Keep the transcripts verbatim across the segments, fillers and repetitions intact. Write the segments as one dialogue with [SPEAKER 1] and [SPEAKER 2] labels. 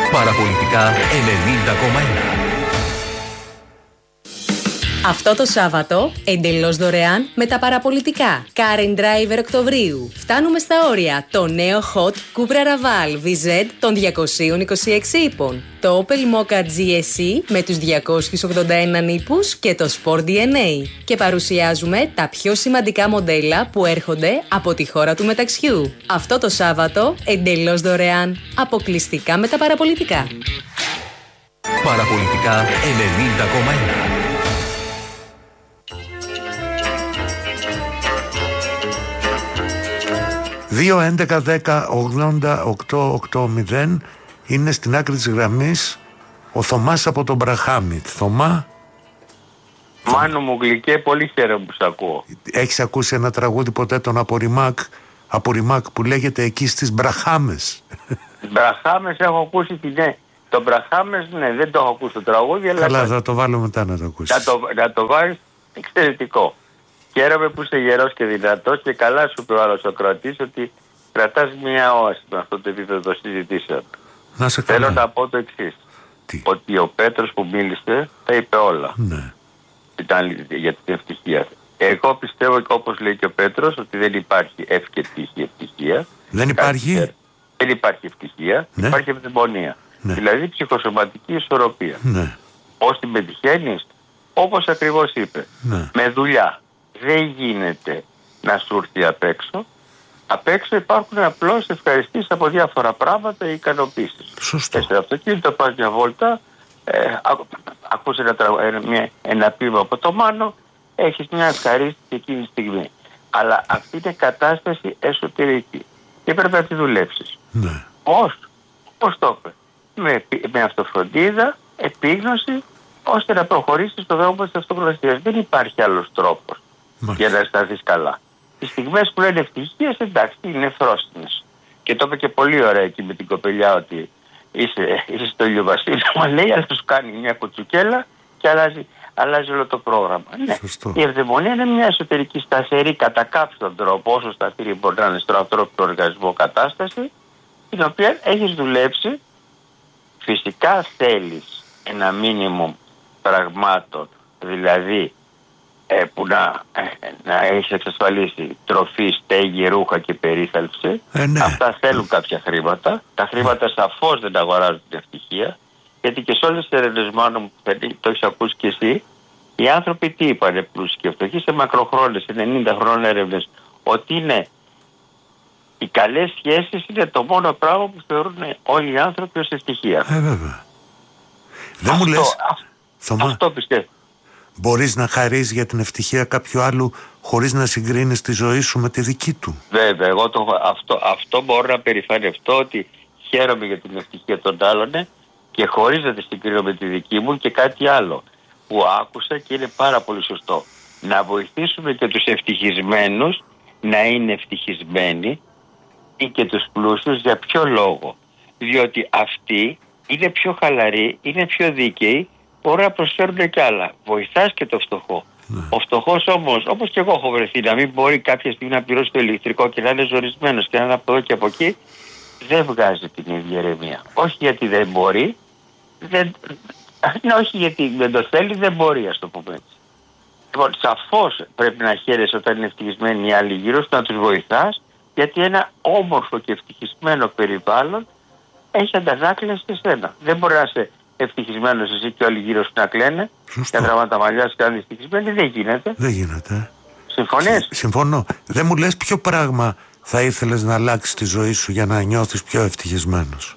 [SPEAKER 1] Παραπολιτικά ενενήντα κόμμα ένα.
[SPEAKER 2] Αυτό το Σάββατο, εντελώς δωρεάν με τα παραπολιτικά. Car and Driver Οκτωβρίου. Φτάνουμε στα όρια. Το νέο Hot Cupra Raval βι ζετ των διακόσιους είκοσι έξι ύπων. Το Opel Mokka τζι ες ι με τους διακόσιους ογδόντα ένα ύπους και το Sport ντι εν έι. Και παρουσιάζουμε τα πιο σημαντικά μοντέλα που έρχονται από τη χώρα του μεταξιού. Αυτό το Σάββατο, εντελώς δωρεάν. Αποκλειστικά με τα παραπολιτικά.
[SPEAKER 1] Παραπολιτικά ενενήντα κόμμα ένα.
[SPEAKER 3] δύο έντεκα δέκα ογδόντα οκτώ ογδόντα είναι στην άκρη της γραμμής ο Θωμάς από τον Μπραχάμι. Θωμά.
[SPEAKER 4] Μάνο μου γλυκέ, πολύ χαίρομαι που σ' ακούω.
[SPEAKER 3] Έχεις ακούσει ένα τραγούδι ποτέ τον Αποριμάκ, Αποριμάκ που λέγεται εκεί στις Μπραχάμες?
[SPEAKER 4] Μπραχάμες έχω ακούσει την ναι. Το Μπραχάμες ναι, δεν το έχω ακούσει το τραγούδι. Αλλά
[SPEAKER 3] καλά,
[SPEAKER 4] θα...
[SPEAKER 3] θα το βάλω μετά να το ακούσεις.
[SPEAKER 4] Να το, να το βάλεις, εξαιρετικό. Χαίρομαι που είσαι γερός και δυνατός και καλά σου πει ο άλλος ο Κροατής ότι κρατάς μια όαση με αυτό το επίπεδο των συζητήσεων.
[SPEAKER 3] Να σε καλά.
[SPEAKER 4] Θέλω να πω το εξής. Ότι ο Πέτρος που μίλησε τα είπε όλα.
[SPEAKER 3] Ναι.
[SPEAKER 4] Ήταν για την ευτυχία. Εγώ πιστεύω, όπως λέει και ο Πέτρος, ότι δεν υπάρχει εύκ και τύχη ευτυχία.
[SPEAKER 3] Δεν υπάρχει.
[SPEAKER 4] Κάτι, δεν υπάρχει ευτυχία, ναι. Υπάρχει ευδαιμονία. Ναι. Δηλαδή ψυχοσωματική ισορροπία.
[SPEAKER 3] Ναι.
[SPEAKER 4] Πώς την πετυχαίνεις? Όπως ακριβώς είπε.
[SPEAKER 3] Ναι.
[SPEAKER 4] Με δουλειά. Δεν γίνεται να σου έρθει απ' έξω. Απ' έξω υπάρχουν απλώς ευχαριστήσεις από διάφορα πράγματα ή ικανοποίησεις.
[SPEAKER 3] Σωστό.
[SPEAKER 4] Και στο αυτοκίνητο πας μια βόλτα, ε, ακούς ένα, ένα, ένα πείμα από το Μάνο, έχεις μια ευχαρίστηση εκείνη τη στιγμή. Αλλά αυτή είναι κατάσταση εσωτερική και πρέπει να τη δουλέψεις.
[SPEAKER 3] Ναι.
[SPEAKER 4] Πώς? Πώς το είπε? Με, με αυτοφροντίδα, επίγνωση, ώστε να προχωρήσεις στον δρόμο της αυτοπροστασίας. Δεν υπάρχει άλλος τρόπος. Μάλιστα. Για να αισθανθείς καλά. Τις στιγμές που λένε ευτυχίες, εντάξει, είναι φρόστινες. Και το είπε και πολύ ωραία εκεί με την κοπελιά ότι είσαι, είσαι στο ηλιοβασίλεμα, λέει, αλλά σου κάνει μια κουτσουκέλα και αλλάζει, αλλάζει όλο το πρόγραμμα. Ναι. Η ευδαιμονία είναι μια εσωτερική σταθερή κατά κάποιον τρόπο, όσο σταθερή μπορεί να είναι στον ανθρώπινο οργανισμό κατάσταση, την οποία έχεις δουλέψει. Φυσικά θέλεις ένα μίνιμουμ πραγμάτων, δηλαδή ε, που να, ε, να έχεις εξασφαλίσει τροφή, στέγη, ρούχα και περίθαλψη.
[SPEAKER 3] Ε, ναι.
[SPEAKER 4] Αυτά θέλουν κάποια χρήματα. Τα χρήματα σαφώς δεν αγοράζουν την ευτυχία, γιατί και σε όλες τις έρευνες, μάλλον που το έχεις ακούσει και εσύ, οι άνθρωποι τι είπανε, πλούσιοι και φτωχοί, σε μακροχρόνιες, σε ενενήντα χρόνων έρευνες, ότι είναι οι καλές σχέσεις είναι το μόνο πράγμα που θεωρούν όλοι οι άνθρωποι ως ευτυχία.
[SPEAKER 3] Ε, βέβαια. Δεν μου λες, Θωμά,
[SPEAKER 4] αυτό πιστεύω.
[SPEAKER 3] Μπορείς να χαρείς για την ευτυχία κάποιου άλλου χωρίς να συγκρίνεις τη ζωή σου με τη δική του?
[SPEAKER 4] Βέβαια, εγώ το, αυτό, αυτό μπορώ να περηφανευτώ, ότι χαίρομαι για την ευτυχία των άλλων και χωρίς να τη συγκρίνω με τη δική μου. Και κάτι άλλο που άκουσα και είναι πάρα πολύ σωστό. Να βοηθήσουμε και τους ευτυχισμένους να είναι ευτυχισμένοι ή και τους πλούσιους. Για ποιο λόγο? Διότι αυτοί είναι πιο χαλαροί, είναι πιο δίκαιοι, μπορούν να προσφέρουν κι άλλα. Βοηθάς και το φτωχό. Ναι. Ο φτωχός όμως, όπως και εγώ έχω βρεθεί, να μην μπορεί κάποια στιγμή να πληρώσει το ηλεκτρικό και να είναι ζορισμένος και να είναι από εδώ και από εκεί, δεν βγάζει την ίδια ηρεμία. Όχι γιατί δεν μπορεί, δεν, όχι γιατί δεν το θέλει, δεν μπορεί, ας το πούμε έτσι. Λοιπόν, σαφώς πρέπει να χαίρεσαι όταν είναι ευτυχισμένοι οι άλλοι γύρω σου, να τους βοηθάς, γιατί ένα όμορφο και ευτυχισμένο περιβάλλον έχει αντανάκλαση σε σένα. Δεν μπορεί να είσαι ευτυχισμένος εσύ και όλοι γύρω σου να κλαίνε και να τραβάνε τα μαλλιά σου και να είναι ευτυχισμένοι. Δεν γίνεται.
[SPEAKER 3] Δεν γίνεται.
[SPEAKER 4] Συμφωνείς?
[SPEAKER 3] Συμφωνώ. Δεν μου λες ποιο πράγμα θα ήθελες να αλλάξεις τη ζωή σου για να νιώθεις πιο ευτυχισμένος?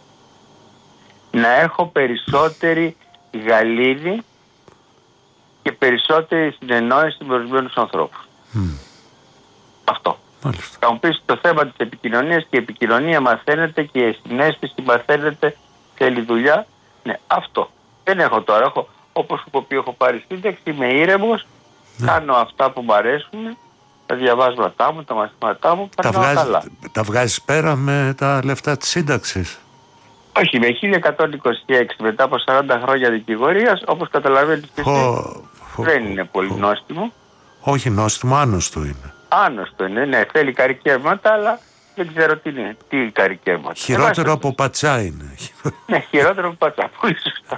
[SPEAKER 4] Να έχω περισσότερη γαλήνη και περισσότερη συνεννόηση με ορισμένους ανθρώπους. Mm. Αυτό.
[SPEAKER 3] Μάλιστα.
[SPEAKER 4] Θα μου πεις το θέμα της επικοινωνίας, και η επικοινωνία μαθαίνεται και η συναίσθηση μαθαίνεται, θέλει δουλειά. Ναι, αυτό. Δεν έχω τώρα. Έχω, όπως σου πω, έχω πάρει σύνταξη, είμαι ήρεμος, ναι. Κάνω αυτά που μου αρέσουν, τα διαβάσματά μου, τα μαθήματά μου,
[SPEAKER 3] τα βγάζεις, καλά. Τα βγάζεις πέρα με τα λεφτά της σύνταξης?
[SPEAKER 4] Όχι, με χίλια εκατόν είκοσι έξι μετά από σαράντα χρόνια δικηγορίας, όπως καταλαβαίνεις και εσύ, δεν είναι πολύ χω. νόστιμο.
[SPEAKER 3] Όχι νόστιμο, άνοστο είναι.
[SPEAKER 4] Άνοστο είναι, ναι, θέλει καρικεύματα, αλλά δεν ξέρω τι είναι, τι καρικέμα.
[SPEAKER 3] Χειρότερο από πατσά είναι.
[SPEAKER 4] Ναι, χειρότερο από πατσά, πολύ σωστά.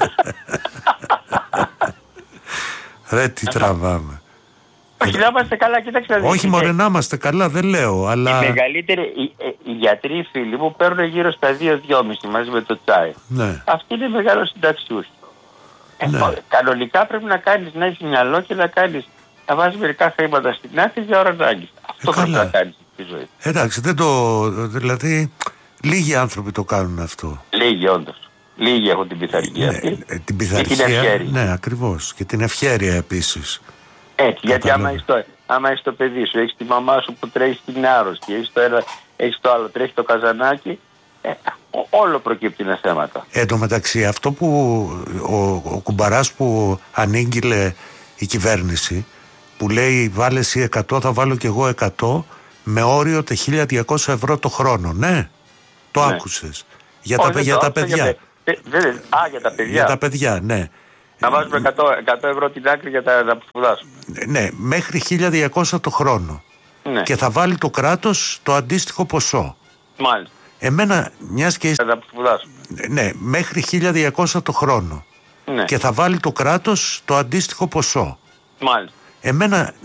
[SPEAKER 3] Ρε τι τραβάμε.
[SPEAKER 4] Όχι, να είμαστε καλά, κοίταξε.
[SPEAKER 3] Όχι μωρέ να είμαστε καλά, δεν λέω, αλλά...
[SPEAKER 4] Οι μεγαλύτεροι, οι, οι γιατροί οι φίλοι μου παίρνουν γύρω στα δύο δυόμισι μαζί με το τσάι.
[SPEAKER 3] Ναι.
[SPEAKER 4] Αυτοί είναι μεγάλο συνταξιούχοι.
[SPEAKER 3] Ναι.
[SPEAKER 4] Ε, κανονικά πρέπει να κάνεις, να έχεις μυαλό και να κάνεις, να βάζεις μερικά χρήματα στην άκρη για ώρα ανάγκης. Αυτό
[SPEAKER 3] Ε,
[SPEAKER 4] πρέπει
[SPEAKER 3] καλά.
[SPEAKER 4] να κάνεις στη ζωή.
[SPEAKER 3] Εντάξει, δεν το... Δηλαδή, λίγοι άνθρωποι το κάνουν αυτό.
[SPEAKER 4] Λίγοι όντως. Λίγοι έχουν την πειθαρχία
[SPEAKER 3] Ναι,
[SPEAKER 4] αυτή.
[SPEAKER 3] ε, την
[SPEAKER 4] Και
[SPEAKER 3] πειθαρχία.
[SPEAKER 4] την ευχέρεια.
[SPEAKER 3] Ναι, ακριβώς. Και την ευχέρεια επίσης.
[SPEAKER 4] Έτσι, γιατί άμα
[SPEAKER 3] Κατάλαβα.
[SPEAKER 4] έχεις, το, άμα έχεις το παιδί σου, έχεις τη μαμά σου που τρέχει στην άρρωστη, έχεις το ένα, έχεις το άλλο, τρέχει το καζανάκι, ε, ό- όλο προκύπτει ένα θέματα.
[SPEAKER 3] Εν τω μεταξύ, αυτό που ο, ο κουμπαράς που ανήγγειλε η κυβέρνηση, που λέει βάλε εσύ εκατό, θα βάλω κι εγώ εκατό, με όριο τα χίλια διακόσια ευρώ το χρόνο. Ναι, το
[SPEAKER 4] Ναι.
[SPEAKER 3] άκουσες. Για,
[SPEAKER 4] Όχι,
[SPEAKER 3] τα,
[SPEAKER 4] δεν
[SPEAKER 3] για
[SPEAKER 4] το
[SPEAKER 3] τα
[SPEAKER 4] άκουσα,
[SPEAKER 3] παιδιά.
[SPEAKER 4] για παι- δεν- δεν- Α, για τα παιδιά.
[SPEAKER 3] Για τα παιδιά, ναι.
[SPEAKER 4] Να βάζουμε εκατό, εκατό ευρώ την άκρη για τα, να σπουδάσουμε.
[SPEAKER 3] Ναι, μέχρι χίλια διακόσια το χρόνο.
[SPEAKER 4] Ναι,
[SPEAKER 3] Και θα βάλει το κράτος το αντίστοιχο ποσό.
[SPEAKER 4] μάλιστα.
[SPEAKER 3] Εμένα, μιας και...
[SPEAKER 4] Να σπουδάσουμε.
[SPEAKER 3] Ναι, μέχρι χίλια διακόσια το χρόνο.
[SPEAKER 4] Ναι,
[SPEAKER 3] Και θα βάλει το κράτος το αντίστοιχο ποσό.
[SPEAKER 4] μάλιστα.
[SPEAKER 3] Εμένα,